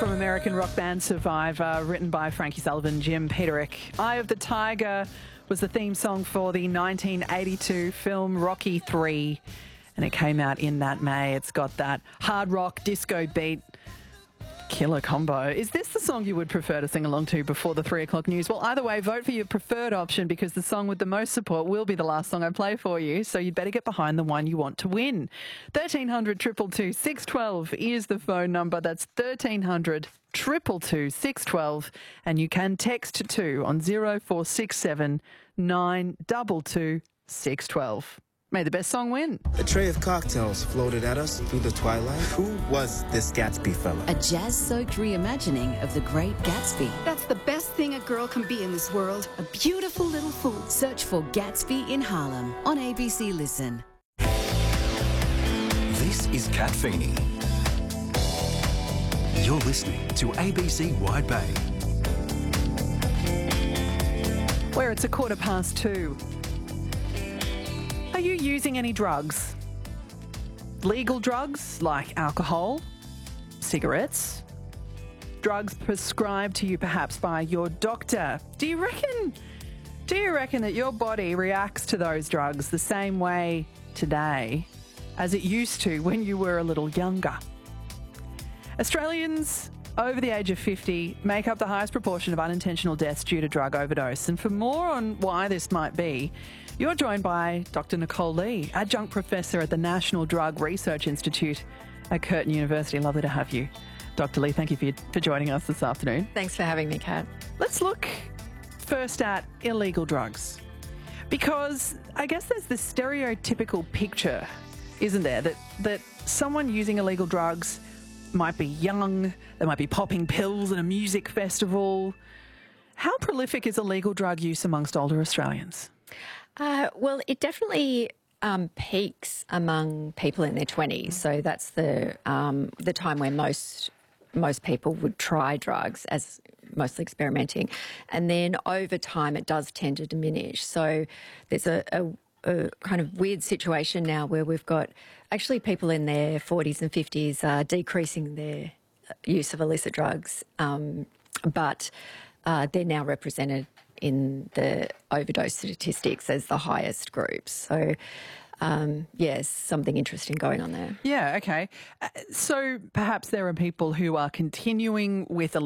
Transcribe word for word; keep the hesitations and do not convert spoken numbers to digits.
from American rock band Survivor, written by Frankie Sullivan, Jim Peterick. Eye of the Tiger was the theme song for the nineteen eighty-two film Rocky three, and it came out in that May. It's got that hard rock disco beat. Killer combo. Is this the song you would prefer to sing along to before the three o'clock news? Well, either way, vote for your preferred option because the song with the most support will be the last song I play for you, so you'd better get behind the one you want to win. thirteen hundred, two two two, six one two is the phone number. That's thirteen hundred, two two two, six one two, and you can text to on zero four six seven, nine two two, six one two. May the best song win. A tray of cocktails floated at us through the twilight. Who was this Gatsby fella? A jazz-soaked reimagining of The Great Gatsby. That's the best thing a girl can be in this world. A beautiful little fool. Search for Gatsby in Harlem on A B C Listen. This is Kat Feeney. You're listening to A B C Wide Bay. Where it's a quarter past two. Are you using any drugs? Legal drugs like alcohol, cigarettes, drugs prescribed to you perhaps by your doctor. Do you reckon, do you reckon that your body reacts to those drugs the same way today as it used to when you were a little younger? Australians over the age of fifty make up the highest proportion of unintentional deaths due to drug overdose. And for more on why this might be, you're joined by Doctor Nicole Lee, Adjunct Professor at the National Drug Research Institute at Curtin University. Lovely to have you. Doctor Lee, thank you for, for joining us this afternoon. Thanks for having me, Kat. Let's look first at illegal drugs. Because I guess there's this stereotypical picture, isn't there, that, that someone using illegal drugs might be young, they might be popping pills at a music festival. How prolific is illegal drug use amongst older Australians? Uh, well, it definitely um, peaks among people in their twenties. So that's the um, the time where most most people would try drugs, as mostly experimenting, and then over time it does tend to diminish. So there's a, a, a kind of weird situation now where we've got actually people in their forties and fifties uh, decreasing their use of illicit drugs, um, but uh, they're now represented in the overdose statistics as the highest groups. So, um, yes, something interesting going on there. Yeah, okay. Uh, so perhaps there are people who are continuing with